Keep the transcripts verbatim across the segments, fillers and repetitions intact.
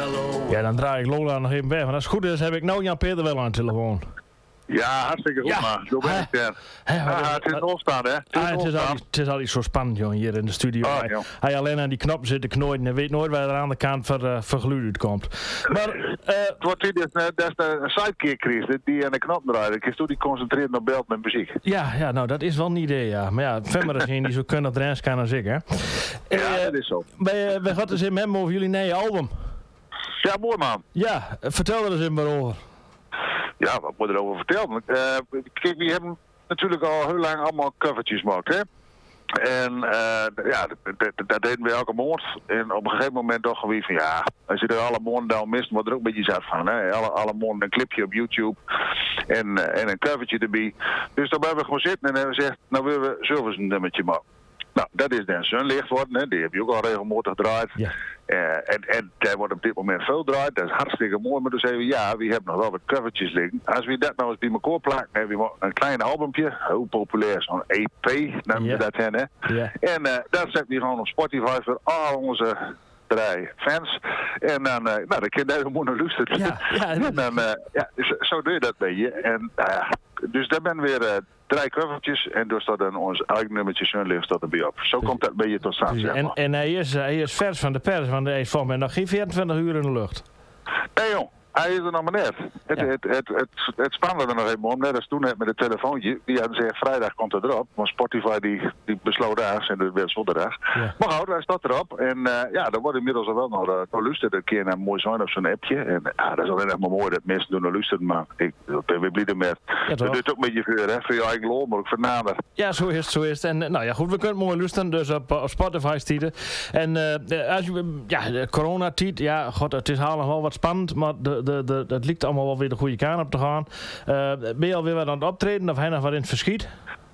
Ja, dan draai ik Lola nog even weg. Maar als het goed is, heb ik nou Jan-Peter wel aan de telefoon. Ja, hartstikke goed, Ja. man. Zo ben ik er. Hè, Ja, wat- het is wat- opstaan, hè. Het is Ah, het, is opstaan. altijd, het is altijd zo spannend, jongen, hier in de studio. Oh, hij, joh. hij alleen aan die knop zit te knooien en weet nooit waar er aan de kant voor, uh, voor geluid uitkomt. Maar, eh, Het wordt weer dus, eh, dat is de sidekick-crisis die aan de knop draait. Ik heb toen die concentreerd op beeld met muziek. ja, ja, nou, dat is wel een idee, ja. Maar ja, Femmer is geen die zo kunnen drens kan als ik, hè. Ja, Eh, dat is zo. Wij, wij gaan het eens in hebben over jullie nieuwe album. Ja, mooi, man. Ja, eh, vertel er eens in over. Ja, wat moet je erover vertellen? Uh, kijk, we hebben natuurlijk al heel lang allemaal covertjes gemaakt, hè. En uh, ja, dat, dat, dat deden we elke maand. En op een gegeven moment dachten we van ja, als je er alle maanden dan mist, wordt er ook een beetje zat van. Hè? Alle, alle maanden een clipje op YouTube en, uh, en een covertje erbij. Dus dan hebben we gewoon zitten en hebben we gezegd, nou willen we zelfs een nummertje maken. Nou, dat is dan Sunlicht worden, hè. Die heb je ook al regelmatig gedraaid. Ja. Uh, en, en daar wordt op dit moment veel gedraaid, dat is hartstikke mooi. Maar dan zeggen we, ja, we hebben nog wel wat covertjes liggen. Als we dat nou eens bij elkaar plakken, hebben we een klein albumpje, heel populair, zo'n E P, noemen Ja. we dat hen, hè. Ja. En uh, dat zetten we gewoon op Spotify voor al onze drie fans. En dan, uh, nou, dan kun je daar gewoon naar luisteren. Ja, ja, en dan, uh, ja, zo, zo doe je dat bij je. En, uh, dus daar ben weer uh, drie covertjes en dus dat dan ons eigen nummertje Sunlicht staat erbij op. Zo komt dat bij je tot stand, zeg En, maar. en hij, is, hij is vers van de pers, want hij is volgens mij nog geen vierentwintig uur in de lucht. Nee, jong. Hij is er nog maar net. Het, Ja. het, het, het, het spannende er nog even om, net als toen net met het telefoontje. Die hadden gezegd, vrijdag komt het erop. Maar Spotify die, die besloot daags en dat werd zondag. Ja. Maar goed, hij staat erop. En uh, ja, dan wordt inmiddels al wel nog uh, luisteren. Een keer naar een mooi zijn op zo'n appje. En ja, dat is alleen nog maar mooi dat mensen doen naar luisteren. Maar ik ben weer blij met. Ja, toch? Dat doet ook met je vuur, hè. Voor je eigen lol, maar ook voor nader. Ja, zo is het, zo is het. En eh, nou ja, goed, we kunnen mooi luisteren, dus op, op Spotify stieten. En uh, als je, ja, de coronatijd, ja, god, het is allemaal wel wat spannend, maar de, de, de, het lijkt allemaal wel weer de goede kant op te gaan. Uh, ben je alweer wat aan het optreden of hij nog wat in het verschiet?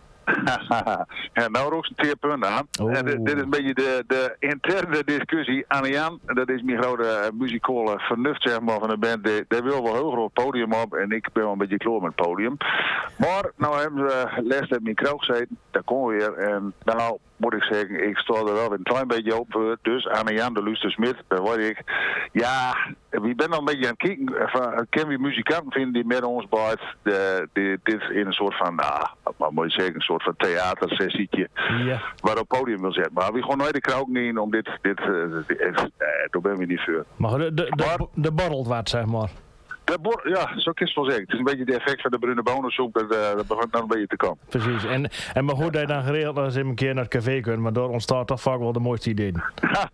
Ja, nou ook een teerpunt aan. Oh. En dit, dit is een beetje de, de interne discussie. Anne Jan, dat is mijn grote uh, muzikale vernuft zeg maar, van de band. Die, die wil wel heel groot podium op en ik ben wel een beetje kloor met het podium. Maar nou hebben we les in mijn kroeg gezeten, daar komen we weer. En nou moet ik zeggen, ik sta er wel weer een klein beetje op voor. Dus Anne Jan de Luster Smit, daar word ik. Ja, we ben al een beetje aan het kijken. Van, kunnen we muzikanten vinden die met ons bij de, de, dit in een soort van, nou, wat moet je zeggen, een soort van theatersessietje. Ja. Waar op podium wil zetten. Maar we gaan nooit de kroeg niet om dit, dit, uh, dit uh, daar ben we niet voor. Maar de, de, de, Maar- de borrelt wat, zeg maar. De bor- ja, zo kun je het wel zeggen. Het is een beetje de effect van de bruine bonensoep. Dat, uh, dat begint nou een beetje te komen. Precies. En, en maar goed dat je dan geregeld als je een keer naar het café kunt, maar daar ontstaat toch vaak wel de mooiste ideeën.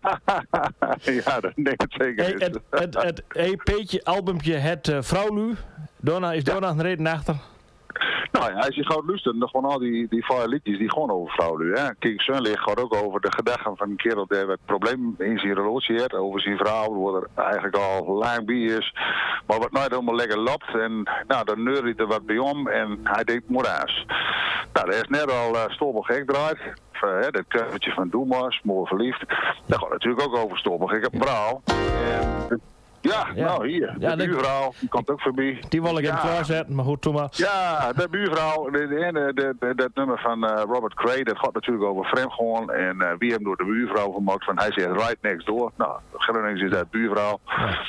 Ja, dat denk ik zeker. Hey, het, het, het E P'tje, albumpje, het uh, Vrouwlu. Daarna is daar nog een reden achter. Nou ja, als je gaat luisteren, dan gewoon al die, die vier liedjes die gewoon over vrouwen nu. Hè. Kijk, Sunlicht gaat ook over de gedachten van een kerel die het probleem in zijn relatie heeft. Over zijn vrouw, waar er eigenlijk al lang bij is. Maar wat nooit helemaal lekker loopt. En nou, dan neurt hij er wat bij om en hij denkt moraas. Nou, dat is net al uh, Stoppelgek draait. Uh, hè, dat covertje van Doe maar, mooi verliefd. Dat gaat natuurlijk ook over Stoppelgek op Braal. En ja, Ja. nou hier, de Ja, dat- buurvrouw, die komt ook voorbij. Die wil ik in Ja. klaarzetten, maar goed, doe maar. Ja, de buurvrouw, de, de, de, de, de- dat nummer van uh, Robert Cray, dat gaat natuurlijk over vreemdgaan. En uh, wie hem door de buurvrouw gemaakt van hij zegt right next door. Nou, Gronings is dat buurvrouw. Ja.